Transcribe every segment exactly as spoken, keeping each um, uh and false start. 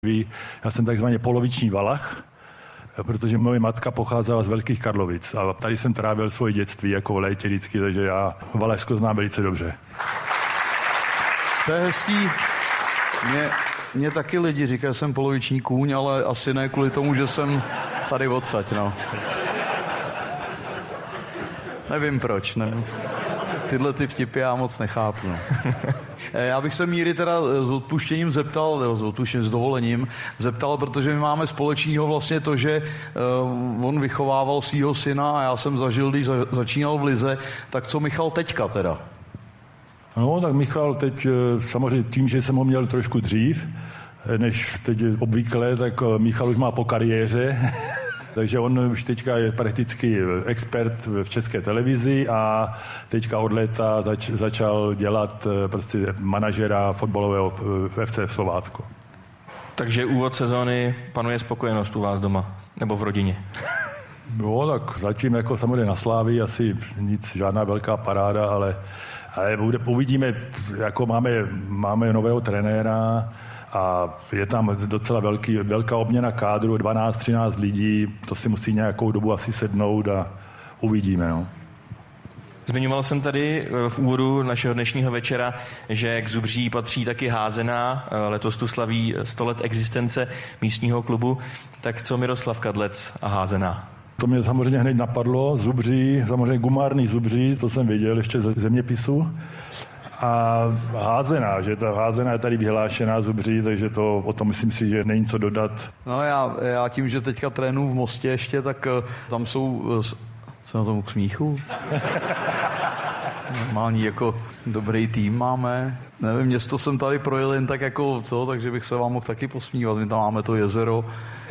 Já jsem takzvaně poloviční Valach, protože moje matka pocházela z Velkých Karlovic a tady jsem trávil svoje dětství jako v létě vždycky, takže já Valašsko znám velice dobře. To je hezký. Mě, mě taky lidi říkají, že jsem poloviční kůň, ale asi ne kvůli tomu, že jsem tady odsaď, no. Nevím proč, nevím. Tyhle ty vtipy já moc nechápu, no. Já bych se Míry teda s odpuštěním zeptal, s odpuštěním, s dovolením zeptal, protože my máme společného vlastně to, že uh, on vychovával svýho syna a já jsem zažil, když za, začínal v lize, tak co Michal teďka teda? No, tak Michal teď samozřejmě tím, že jsem ho měl trošku dřív, než teď obvykle, tak Michal už má po kariéře. Takže on už teďka je prakticky expert v České televizi a teďka od léta zač, začal dělat prostě manažera fotbalového v F C Slovácko. Takže úvod sezóny panuje spokojenost u vás doma nebo v rodině? Jo, tak zatím jako samozřejmě na Slávii asi nic, žádná velká paráda, ale, ale bude, uvidíme, jako máme, máme nového trenéra, a je tam docela velký, velká obměna kádru, dvanáct třináct lidí, to si musí nějakou dobu asi sednout a uvidíme. No. Zmiňoval jsem tady v úvodu našeho dnešního večera, že k Zubří patří taky Házená, letos tu slaví sto let existence místního klubu. Tak co Miroslav Kadlec a Házená? To mě samozřejmě hned napadlo, Zubří, samozřejmě gumárný Zubří, to jsem věděl ještě ze zeměpisu. A Házená, že ta Házená je tady vyhlášená Zubří, takže to o tom myslím si, že není co dodat. No já, já tím, že teďka trénu v Mostě ještě, tak tam jsou, co na tomu k smíchu? Normální jako dobrý tým máme. Nevím, město jsem tady projel jen tak jako to, takže bych se vám mohl taky posmívat. My tam máme to jezero.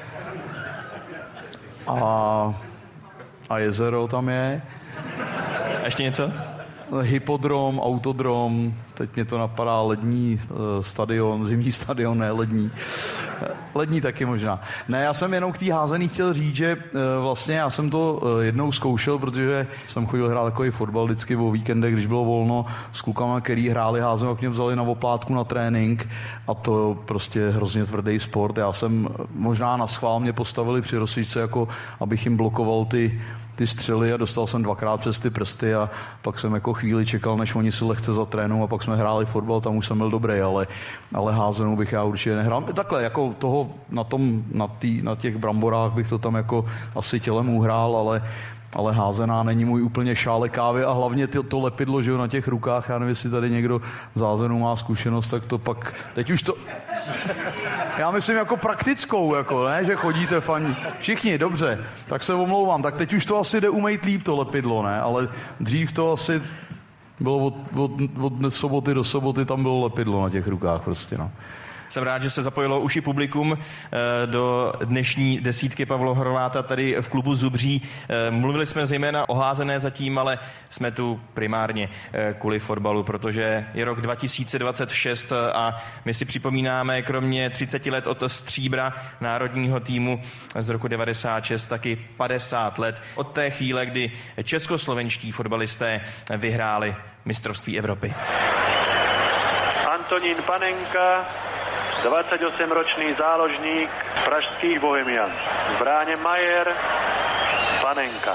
A, a jezero tam je. A ještě něco? Hypodrom, autodrom, teď mě to napadá, lední uh, stadion, zimní stadion, ne lední. Lední taky možná. Ne, já jsem jenom k té házený chtěl říct, že uh, vlastně já jsem to uh, jednou zkoušel, protože jsem chodil hrát takový fotbal vždycky o víkendech, když bylo volno s klukama, který hráli házenou, jak mě vzali na oplátku na trénink a to prostě hrozně tvrdý sport. Já jsem možná na schvál mě postavili při rozsvíčce, jako abych jim blokoval ty ty střely a dostal jsem dvakrát přes ty prsty a pak jsem jako chvíli čekal, než oni si lehce zatrénou a pak jsme hráli fotbal, tam už jsem byl dobrý, ale, ale házenou bych já určitě nehrál. Takhle, jako toho na tom, na, tý, na těch bramborách bych to tam jako asi tělem uhrál, ale ale házená není můj úplně šálek kávy a hlavně to, to lepidlo, že jo, na těch rukách, já nevím, jestli tady někdo z házenou má zkušenost, tak to pak, teď už to, já myslím jako praktickou, jako, ne, že chodíte fani, všichni, dobře, tak se omlouvám, tak teď už to asi jde umejt líp to lepidlo, ne, ale dřív to asi bylo od, od, od soboty do soboty, tam bylo lepidlo na těch rukách prostě, no. Jsem rád, že se zapojilo už i publikum do dnešní desítky Pavla Horváta tady v klubu Zubří. Mluvili jsme zejména o Házené zatím, ale jsme tu primárně kvůli fotbalu, protože je rok dva tisíce dvacet šest a my si připomínáme kromě třicet let od stříbra národního týmu z roku devadesát šest taky padesát let od té chvíle, kdy českoslovenští fotbalisté vyhráli mistrovství Evropy. Antonín Panenka, dvadsaťosemročný záložník pražských Bohemian. V bráně Majer, Panenka.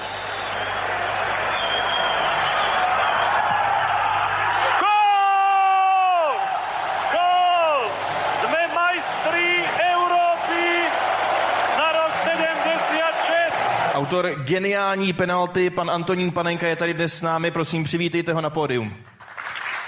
Gól! Gól! Sme majstri Európy na rok sedemdesiat šest. Autor geniální penalty, pan Antonín Panenka, je tady dnes s námi. Prosím, přivítejte ho na pódium.